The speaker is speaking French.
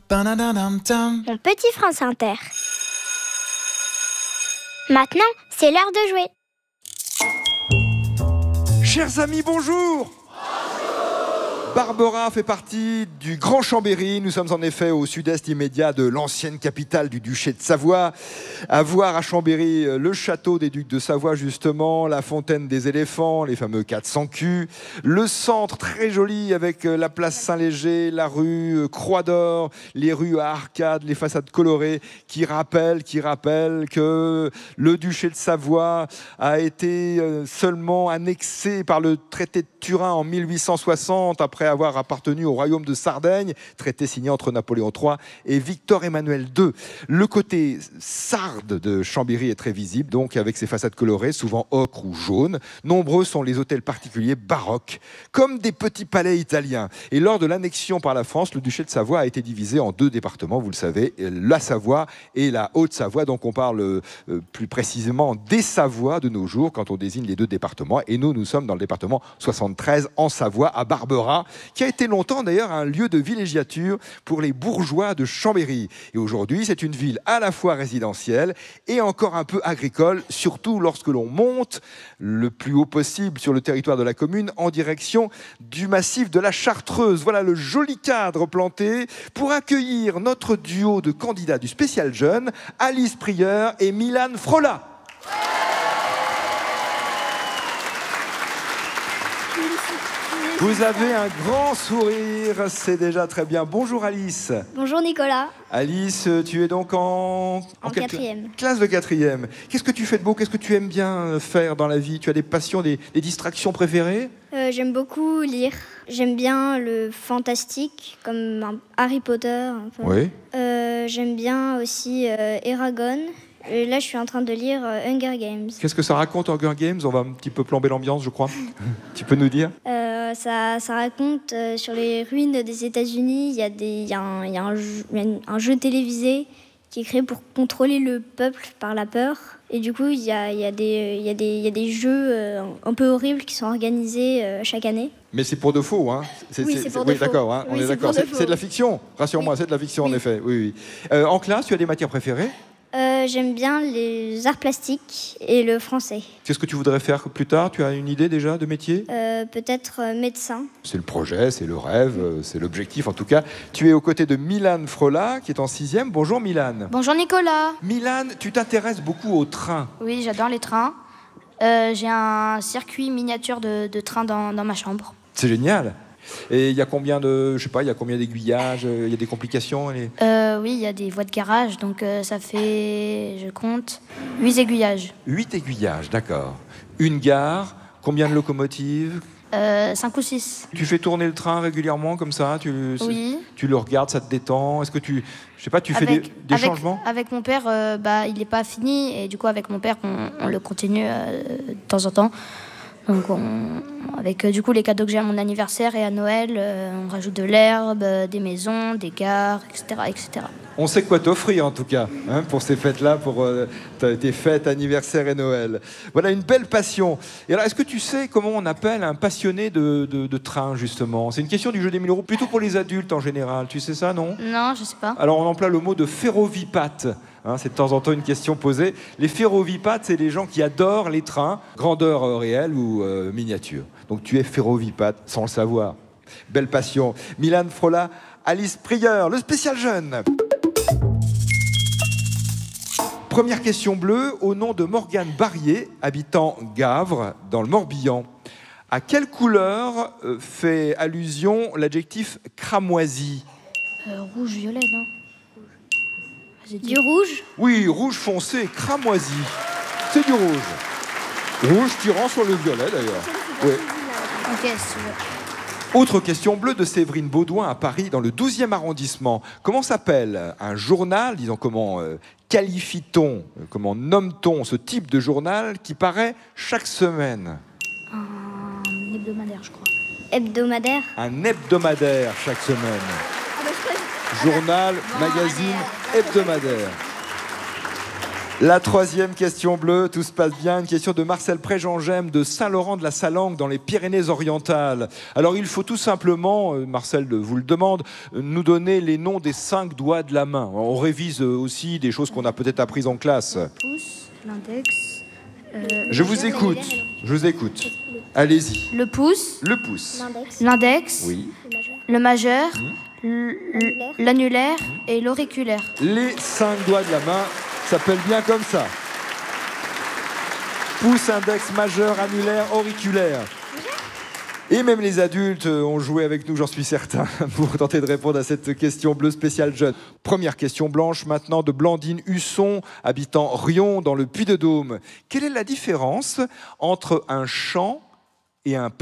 Mon petit France Inter. Maintenant, c'est l'heure de jouer. Chers amis, bonjour. Barbera fait partie du Grand Chambéry. Nous sommes en effet au sud-est immédiat de l'ancienne capitale du duché de Savoie. À voir à Chambéry le château des ducs de Savoie justement, la fontaine des éléphants, les fameux 400 culs, le centre très joli avec la place Saint-Léger, la rue Croix d'Or, les rues à arcades, les façades colorées qui rappellent que le duché de Savoie a été seulement annexé par le traité de Turin en 1860 après avoir appartenu au royaume de Sardaigne, traité signé entre Napoléon III et Victor Emmanuel II. Le côté sarde de Chambéry est très visible, donc avec ses façades colorées, souvent ocre ou jaune. Nombreux sont les hôtels particuliers baroques, comme des petits palais italiens. Et lors de l'annexion par la France, le duché de Savoie a été divisé en 2 départements, vous le savez, la Savoie et la Haute-Savoie. Donc on parle plus précisément des Savoies de nos jours quand on désigne les 2 départements. Et nous sommes dans le département 73 en Savoie, à Barbera, qui a été longtemps d'ailleurs un lieu de villégiature pour les bourgeois de Chambéry. Et aujourd'hui, c'est une ville à la fois résidentielle et encore un peu agricole, surtout lorsque l'on monte le plus haut possible sur le territoire de la commune en direction du massif de la Chartreuse. Voilà le joli cadre planté pour accueillir notre duo de candidats du spécial jeune, Alice Prieur et Milan Frola. Vous avez un grand sourire, c'est déjà très bien. Bonjour Alice. Bonjour Nicolas. Alice, tu es donc en quatrième. Classe de 4e. Qu'est-ce que tu fais de beau? Qu'est-ce que tu aimes bien faire dans la vie? Tu as des passions, des distractions préférées? J'aime beaucoup lire. J'aime bien le fantastique, comme Harry Potter. Un peu. Oui. J'aime bien aussi Eragon. Là, je suis en train de lire Hunger Games. Qu'est-ce que ça raconte, Hunger Games? On va un petit peu plomber l'ambiance, je crois. Tu peux nous dire? Ça raconte sur les ruines des États-Unis. Il y a un jeu télévisé qui est créé pour contrôler le peuple par la peur. Et du coup, il y a des jeux un peu horribles qui sont organisés chaque année. Mais c'est pour de faux, hein? Oui, c'est pour de faux. D'accord, hein, on est d'accord. C'est de la fiction, rassure-moi, c'est de la fiction en effet. Oui. En classe, tu as des matières préférées? J'aime bien les arts plastiques et le français. Qu'est-ce que tu voudrais faire plus tard? Tu as une idée déjà de métier? Peut-être médecin. C'est le projet, c'est le rêve, c'est l'objectif en tout cas. Tu es aux côtés de Milan Frola qui est en 6e. Bonjour Milan. Bonjour Nicolas. Milan, tu t'intéresses beaucoup aux trains. Oui, j'adore les trains. J'ai un circuit miniature de train dans ma chambre. C'est génial. Et il y a combien d'aiguillages? Il y a des complications? Oui, il y a des voies de garage, donc ça fait, je compte, 8 aiguillages. 8 aiguillages, d'accord. Une gare, combien de locomotives? 5 ou 6. Tu fais tourner le train régulièrement comme ça? Oui. Tu le regardes, ça te détend? Est-ce que tu fais des changements? Avec mon père, il n'est pas fini, et du coup avec mon père, on le continue de temps en temps. Donc avec du coup les cadeaux que j'ai à mon anniversaire et à Noël, on rajoute de l'herbe, des maisons, des gares, etc., etc. On sait quoi t'offrir en tout cas, hein, pour ces fêtes-là, pour tes fêtes, anniversaire et Noël. Voilà une belle passion. Et alors, est-ce que tu sais comment on appelle un passionné de train, justement? C'est une question du jeu des 1000 euros, plutôt pour les adultes en général. Tu sais ça, non? Non, je sais pas. Alors, on emploie le mot de ferrovipate. Hein, c'est de temps en temps une question posée. Les ferrovipates, c'est les gens qui adorent les trains, grandeur réelle ou miniature. Donc tu es ferrovipate, sans le savoir. Belle passion. Milan Frola, Alice Prieur, le spécial jeune. Première question bleue, au nom de Morgane Barrier, habitant Gavre, dans le Morbihan. À quelle couleur fait allusion l'adjectif cramoisi? Rouge-violet, non? Du rouge? Oui, rouge foncé, cramoisi. C'est du rouge. Rouge tirant sur le violet, d'ailleurs. Oui. Ok, Autre question bleue de Séverine Baudouin à Paris, dans le 12e arrondissement. Comment s'appelle un journal, disons comment qualifie-t-on, comment nomme-t-on ce type de journal qui paraît chaque semaine? Un hebdomadaire, je crois. Hebdomadaire? Un hebdomadaire chaque semaine. Journal, magazine, hebdomadaire. La troisième question bleue, tout se passe bien. Une question de Marcel Préjean-Gemme de Saint-Laurent-de-la-Salanque dans les Pyrénées-Orientales. Alors il faut tout simplement, Marcel vous le demande, nous donner les noms des 5 doigts de la main. On révise aussi des choses qu'on a peut-être apprises en classe. Le pouce, l'index. Je vous écoute. Allez-y. Le pouce. Le pouce. L'index. Oui. Le majeur. L'annulaire et l'auriculaire. Les 5 doigts de la main s'appellent bien comme ça. Pouce, index, majeur, annulaire, auriculaire. Et même les adultes ont joué avec nous, j'en suis certain, pour tenter de répondre à cette question bleue spéciale jeune. Première question blanche maintenant de Blandine Husson, habitant Rion dans le Puy-de-Dôme. Quelle est la différence entre un champ et un pré ?